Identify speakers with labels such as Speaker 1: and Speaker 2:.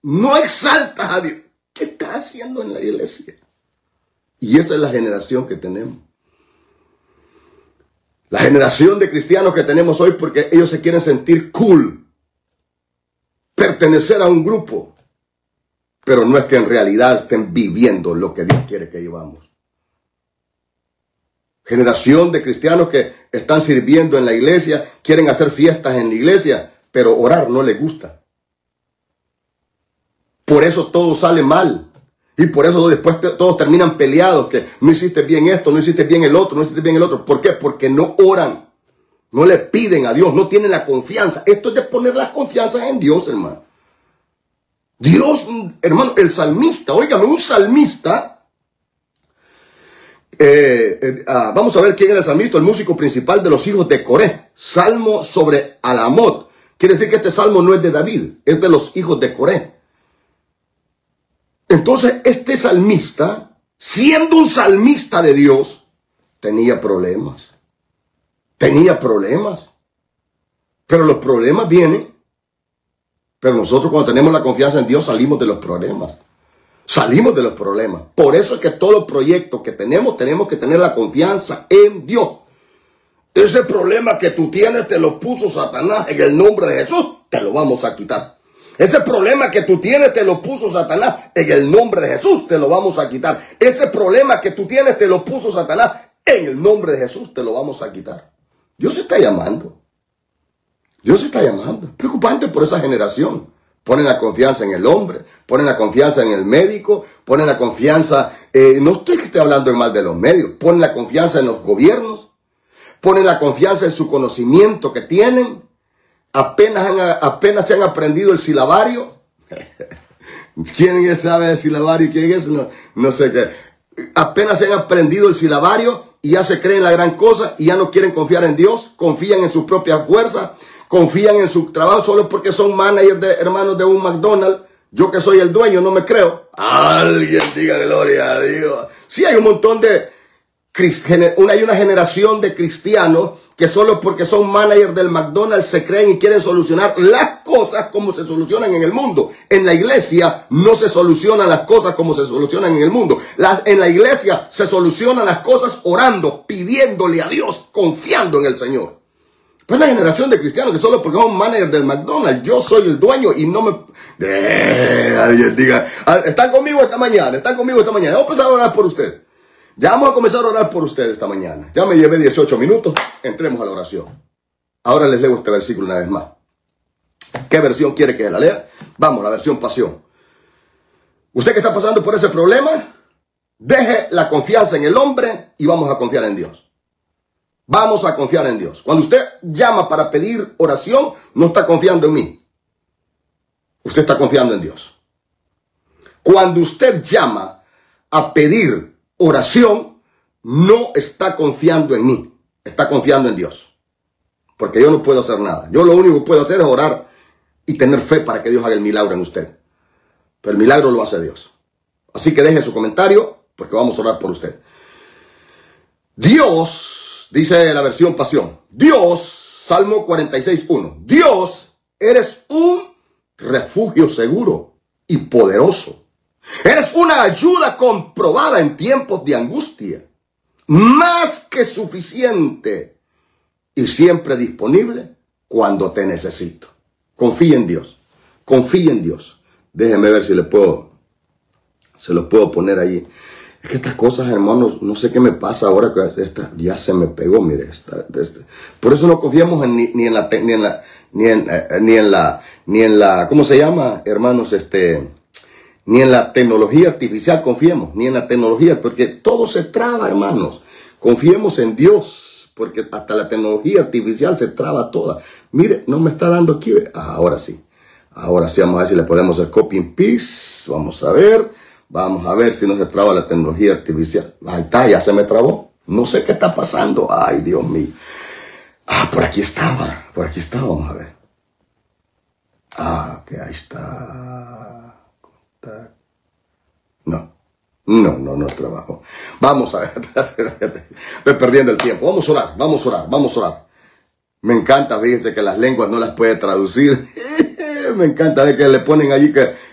Speaker 1: no exaltas a Dios. ¿Qué estás haciendo en la iglesia? Y esa es la generación que tenemos. La generación de cristianos que tenemos hoy, porque ellos se quieren sentir cool, pertenecer a un grupo, pero no es que en realidad estén viviendo lo que Dios quiere que vivamos. Generación de cristianos que están sirviendo en la iglesia, quieren hacer fiestas en la iglesia, pero orar no les gusta. Por eso todo sale mal. Y por eso después todos terminan peleados, que no hiciste bien esto, no hiciste bien el otro, no hiciste bien el otro. ¿Por qué? Porque no oran, no le piden a Dios, no tienen la confianza. Esto es de poner la confianza en Dios, hermano. Dios, hermano, el salmista, óigame, un salmista, vamos a ver quién era el salmista, el músico principal de los hijos de Coré. Salmo sobre Alamot. Quiere decir que este salmo no es de David, es de los hijos de Coré. Entonces, este salmista, siendo un salmista de Dios, tenía problemas. Tenía problemas. Pero los problemas vienen. Pero nosotros cuando tenemos la confianza en Dios salimos de los problemas. Salimos de los problemas. Por eso es que todo proyecto que tenemos que tener la confianza en Dios. Ese problema que tú tienes te lo puso Satanás en el nombre de Jesús. Te lo vamos a quitar. Ese problema que tú tienes te lo puso Satanás en el nombre de Jesús, te lo vamos a quitar. Ese problema que tú tienes te lo puso Satanás en el nombre de Jesús, te lo vamos a quitar. Dios está llamando. Dios está llamando. Es preocupante por esa generación. Ponen la confianza en el hombre, ponen la confianza en el médico, ponen la confianza, no estoy que esté hablando mal de los medios, ponen la confianza en los gobiernos, ponen la confianza en su conocimiento que tienen. Apenas se han aprendido el silabario. ¿Quién sabe el silabario? ¿Quién es? No sé qué. Apenas se han aprendido el silabario y ya se creen la gran cosa y ya no quieren confiar en Dios. Confían en sus propias fuerzas. Confían en su trabajo solo porque son managers de hermanos de un McDonald's. Yo que soy el dueño no me creo. Alguien diga gloria a Dios. Sí, hay un montón de... Hay una generación de cristianos que solo porque son managers del McDonald's se creen y quieren solucionar las cosas como se solucionan en el mundo. En la iglesia no se solucionan las cosas como se solucionan en el mundo. En la iglesia se solucionan las cosas orando, pidiéndole a Dios, confiando en el Señor. Pero la generación de cristianos que solo porque son managers del McDonald's, yo soy el dueño y no me... Alguien diga, ¿están conmigo esta mañana? ¿Están conmigo esta mañana? Vamos a empezar a orar por usted. Ya vamos a comenzar a orar por ustedes esta mañana. Ya me llevé 18 minutos. Entremos a la oración. Ahora les leo este versículo una vez más. ¿Qué versión quiere que la lea? Vamos, la versión Pasión. Usted que está pasando por ese problema, deje la confianza en el hombre y vamos a confiar en Dios. Vamos a confiar en Dios. Cuando usted llama para pedir oración, no está confiando en mí. Usted está confiando en Dios. Cuando usted llama a pedir oración, no está confiando en mí, está confiando en Dios. Porque yo no puedo hacer nada. Yo lo único que puedo hacer es orar y tener fe para que Dios haga el milagro en usted. Pero el milagro lo hace Dios. Así que deje su comentario porque vamos a orar por usted. Dios, dice la versión Pasión, Dios, Salmo 46:1. Dios, eres un refugio seguro y poderoso. Eres una ayuda comprobada en tiempos de angustia, más que suficiente y siempre disponible cuando te necesito. Confía en Dios, confía en Dios. Déjeme ver si se lo puedo poner allí. Es que estas cosas, hermanos, no sé qué me pasa ahora que esta ya se me pegó, mire. Por eso no confiamos ni en la, ¿cómo se llama, hermanos? Ni en la tecnología artificial confiemos, ni en la tecnología, porque todo se traba, hermanos. Confiemos en Dios, porque hasta la tecnología artificial se traba toda. Mire, no me está dando aquí. Ahora sí, vamos a ver si le podemos hacer copy and paste. Vamos a ver si no se traba la tecnología artificial. Ahí está, ya se me trabó. No sé qué está pasando. Ay, Dios mío. Por aquí estaba, vamos a ver. Ok, ahí está. No trabajo. Vamos a ver. Estoy perdiendo el tiempo. Vamos a orar. Me encanta, fíjense que las lenguas no las puede traducir. Me encanta ver que le ponen allí que